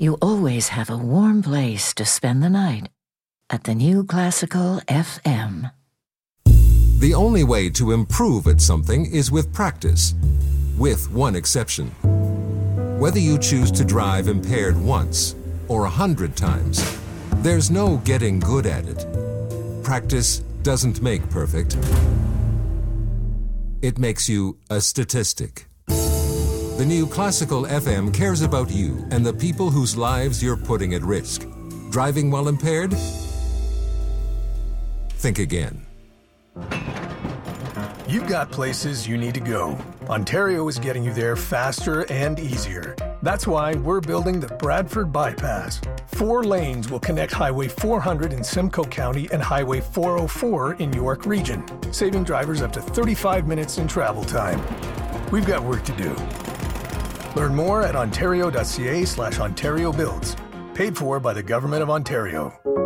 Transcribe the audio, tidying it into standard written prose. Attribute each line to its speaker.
Speaker 1: you always have a warm place to spend the night at the New Classical FM.
Speaker 2: The only way to improve at something is with practice, with one exception. Whether you choose to drive impaired once or 100 times, there's no getting good at it. Practice doesn't make perfect. It makes you a statistic. The New Classical FM cares about you and the people whose lives you're putting at risk. Driving while impaired? Think again.
Speaker 3: You've got places you need to go. Ontario is getting you there faster and easier. That's why we're building the Bradford Bypass. 4 lanes will connect Highway 400 in Simcoe County and Highway 404 in York Region, saving drivers up to 35 minutes in travel time. We've got work to do. Learn more at ontario.ca/Ontario Builds. Paid for by the Government of Ontario.